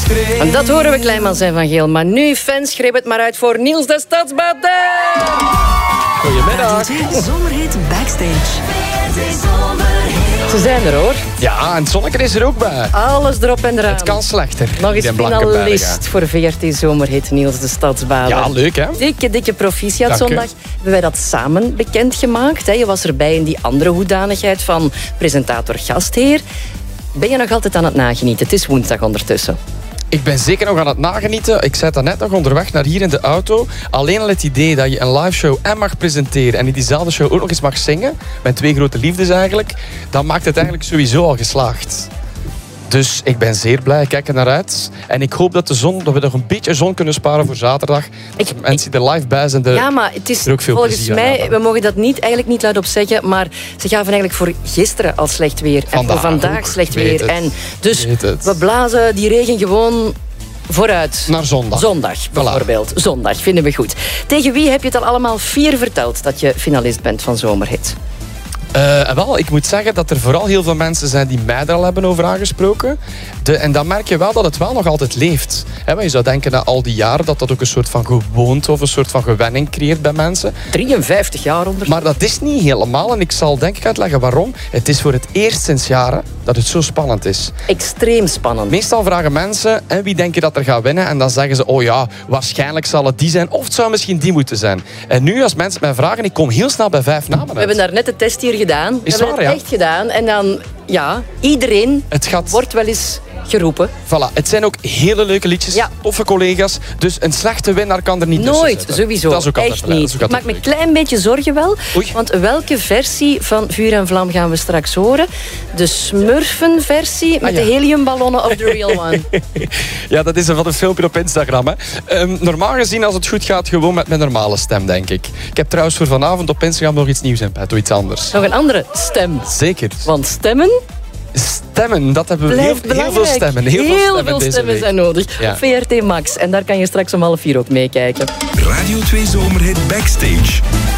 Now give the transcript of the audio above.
En dat horen we, Kleinmans en Van Geel. Maar nu, fans, greep het maar uit voor Niels de Stadsbader. Goedemiddag. Zomerhit Backstage. Ze zijn er, hoor. Ja, en het zonnetje is er ook bij. Alles erop en eraan. Het kan slechter. Nog eens in Blankenberge. finalist voor VRT Zomerhit, Niels de Stadsbader. Ja, leuk hè? Dikke proficiat. Dank u. Zondag hebben wij dat samen bekendgemaakt. Je was erbij in die andere hoedanigheid van presentator-gastheer. Ben je nog altijd aan het nagenieten? Het is woensdag ondertussen. Ik ben zeker nog aan het nagenieten. Ik zat net nog onderweg naar hier in de auto. Alleen al het idee dat je een live show en mag presenteren en in diezelfde show ook nog eens mag zingen, met 2 grote liefdes eigenlijk, dan maakt het eigenlijk sowieso al geslaagd. Dus ik ben zeer blij, ik kijk er naar uit. En ik hoop dat we nog een beetje zon kunnen sparen voor zaterdag. Mensen die er live bij zijn, Ja, maar het is er ook veel volgens plezier aan mij, hebben. we mogen dat eigenlijk niet luidop zeggen, maar ze gaven eigenlijk voor gisteren al slecht weer. En voor vandaag ook. slecht Weet weer. het. En dus Weet het. we blazen die regen gewoon vooruit. Naar zondag. Zondag, bijvoorbeeld. Zondag, vinden we goed. Tegen wie heb je het al allemaal 4 verteld dat je finalist bent van Zomerhit? Wel, ik moet zeggen dat er vooral heel veel mensen zijn die mij er al hebben over aangesproken. En dan merk je wel dat het wel nog altijd leeft. Want je zou denken na al die jaren dat dat ook een soort van gewoonte of een soort van gewenning creëert bij mensen. 53 jaar onder. Maar dat is niet helemaal. En ik zal denk ik uitleggen waarom. Het is voor het eerst sinds jaren dat het zo spannend is. Extreem spannend. Meestal vragen mensen, wie denk je dat er gaat winnen? En dan zeggen ze, oh ja, waarschijnlijk zal het die zijn. Of het zou misschien die moeten zijn. En nu, als mensen mij vragen, ik kom heel snel bij 5 namen uit. We hebben daar net de test hier gedaan. Is we hebben waar, het echt gedaan. En dan, ja, iedereen wordt wel eens geroepen. Voilà, het zijn ook hele leuke liedjes, toffe collega's. Dus een slechte winnaar kan er niet tussen Nooit, zitten. sowieso. Dat is ook altijd echt blij, niet. dat is ook Het maakt altijd me een klein beetje zorgen wel. Oei. Want welke versie van Vuur en Vlam gaan we straks horen? De Smurfen-versie met ja. de heliumballonnen of the real one? Ja, dat is van een filmpje op Instagram. Hè. Normaal gezien, als het goed gaat, gewoon met mijn normale stem, denk ik. Ik heb trouwens voor vanavond op Instagram nog iets nieuws in petto, iets anders. Nog een andere stem. Zeker. Want stemmen... Stemmen, dat hebben we heel veel stemmen. Heel veel stemmen zijn nodig. Ja. Op VRT Max. En daar kan je straks om 3:30 ook meekijken. Radio 2 Zomerhit Backstage.